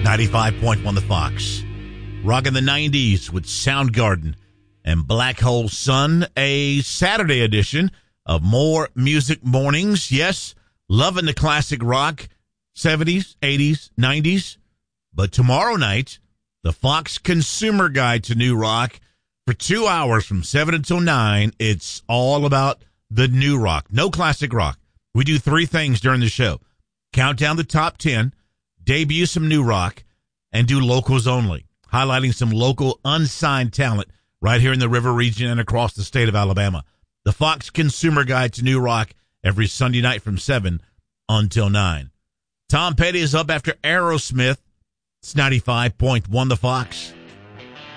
95.1 The Fox. Rocking the 90s with Soundgarden and Black Hole Sun, a Saturday edition of More Music Mornings. Yes, loving the classic rock, 70s, 80s, 90s. But tomorrow night, the Fox Consumer Guide to New Rock. For 2 hours from 7 until 9, it's all about the new rock. No classic rock. We do three things during the show. Count down the top 10, debut some new rock, and do locals only, highlighting some local unsigned talent right here in the River region and across the state of Alabama. The Fox Consumer Guide to New Rock every Sunday night from 7 until 9. Tom Petty is up after Aerosmith. It's 95.1 The Fox.